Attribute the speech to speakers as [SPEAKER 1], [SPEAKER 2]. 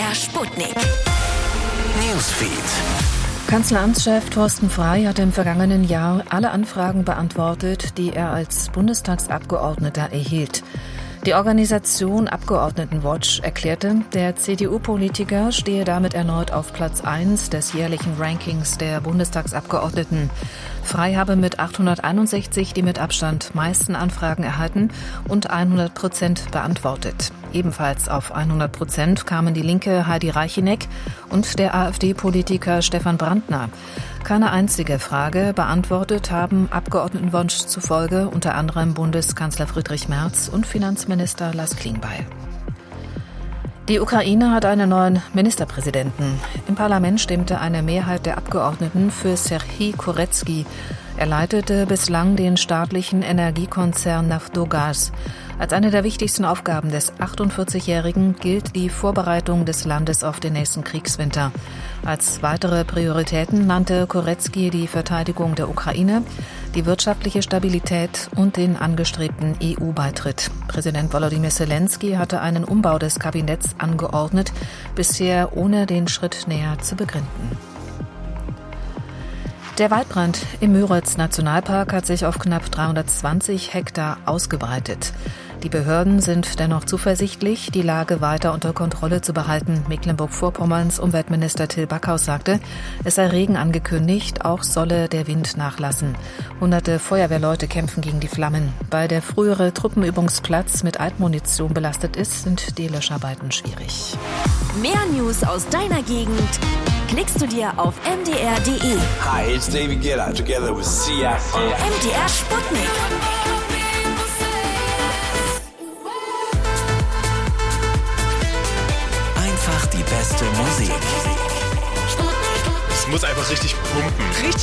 [SPEAKER 1] MDR Sputnik.
[SPEAKER 2] Newsfeed.
[SPEAKER 3] Kanzleramtschef Thorsten Frey hat im vergangenen Jahr alle Anfragen beantwortet, die er als Bundestagsabgeordneter erhielt. Die Organisation Abgeordnetenwatch erklärte, der CDU-Politiker stehe damit erneut auf Platz 1 des jährlichen Rankings der Bundestagsabgeordneten. Frey habe mit 861 die mit Abstand meisten Anfragen erhalten und 100% beantwortet. Ebenfalls auf 100% kamen die Linke Heidi Reicheneck und der AfD-Politiker Stefan Brandner. Keine einzige Frage beantwortet haben Abgeordnetenwunsch zufolge unter anderem Bundeskanzler Friedrich Merz und Finanzminister Lars Klingbeil. Die Ukraine hat einen neuen Ministerpräsidenten. Im Parlament stimmte eine Mehrheit der Abgeordneten für Serhij Koretskij. Er leitete bislang den staatlichen Energiekonzern Naftogaz. Als eine der wichtigsten Aufgaben des 48-Jährigen gilt die Vorbereitung des Landes auf den nächsten Kriegswinter. Als weitere Prioritäten nannte Koretskij die Verteidigung der Ukraine, die wirtschaftliche Stabilität und den angestrebten EU-Beitritt. Präsident Volodymyr Zelensky hatte einen Umbau des Kabinetts angeordnet, bisher ohne den Schritt näher zu begründen. Der Waldbrand im Müritz-Nationalpark hat sich auf knapp 320 Hektar ausgebreitet. Die Behörden sind dennoch zuversichtlich, die Lage weiter unter Kontrolle zu behalten. Mecklenburg-Vorpommerns Umweltminister Till Backhaus sagte, es sei Regen angekündigt, auch solle der Wind nachlassen. Hunderte Feuerwehrleute kämpfen gegen die Flammen. Weil der frühere Truppenübungsplatz mit Altmunition belastet ist, sind die Löscharbeiten schwierig.
[SPEAKER 1] Mehr News aus deiner Gegend klickst du dir auf mdr.de.
[SPEAKER 2] Hi, it's David Guetta together with Sia.
[SPEAKER 1] MDR Sputnik.
[SPEAKER 2] Einfach die beste Musik.
[SPEAKER 4] Es muss einfach richtig pumpen.